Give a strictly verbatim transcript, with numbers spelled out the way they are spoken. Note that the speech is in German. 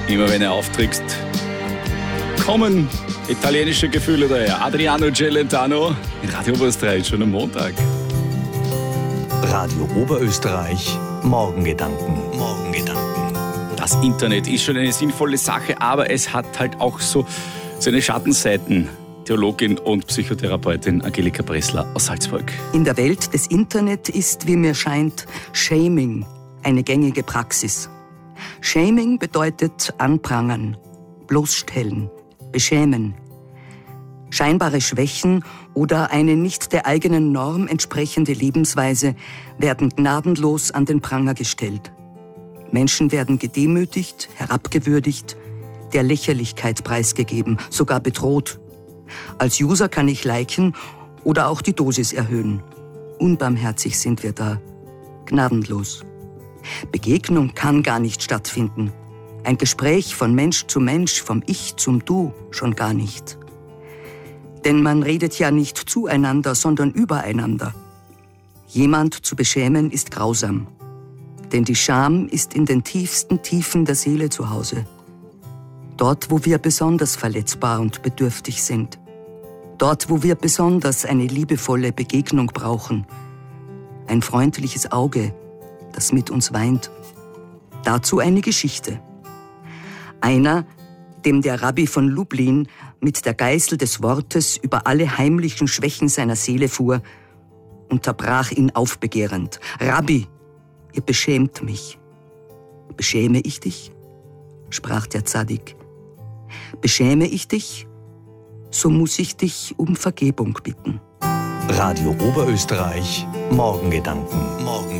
Immer wenn er auftrickst, kommen italienische Gefühle daher. Adriano Celentano in Radio Oberösterreich, schon am Montag. Radio Oberösterreich, Morgengedanken. Morgengedanken. Das Internet ist schon eine sinnvolle Sache, aber es hat halt auch so seine Schattenseiten. Theologin und Psychotherapeutin Angelika Pressler aus Salzburg. In der Welt des Internet ist, wie mir scheint, Shaming eine gängige Praxis. Shaming bedeutet anprangern, bloßstellen, beschämen. Scheinbare Schwächen oder eine nicht der eigenen Norm entsprechende Lebensweise werden gnadenlos an den Pranger gestellt. Menschen werden gedemütigt, herabgewürdigt, der Lächerlichkeit preisgegeben, sogar bedroht. Als User kann ich liken oder auch die Dosis erhöhen. Unbarmherzig sind wir da, gnadenlos. Begegnung kann gar nicht stattfinden. Ein Gespräch von Mensch zu Mensch, vom Ich zum Du schon gar nicht. Denn man redet ja nicht zueinander, sondern übereinander. Jemand zu beschämen ist grausam. Denn die Scham ist in den tiefsten Tiefen der Seele zu Hause. Dort, wo wir besonders verletzbar und bedürftig sind. Dort, wo wir besonders eine liebevolle Begegnung brauchen. Ein freundliches Auge, das mit uns weint. Dazu eine Geschichte. Einer, dem der Rabbi von Lublin mit der Geißel des Wortes über alle heimlichen Schwächen seiner Seele fuhr, unterbrach ihn aufbegehrend. Rabbi, ihr beschämt mich. Beschäme ich dich? Sprach der Zadik. Beschäme ich dich, so muss ich dich um Vergebung bitten. Radio Oberösterreich, Morgengedanken. Morgen